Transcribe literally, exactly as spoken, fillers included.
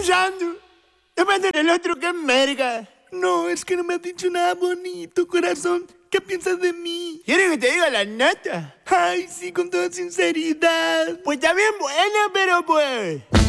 pensando. Aparte del otro que merga. No, es que no me has dicho nada bonito, corazón. ¿Qué piensas de mí? ¿Quieres que te diga la neta? Ay, sí, con toda sinceridad. Pues está bien buena, pero pues...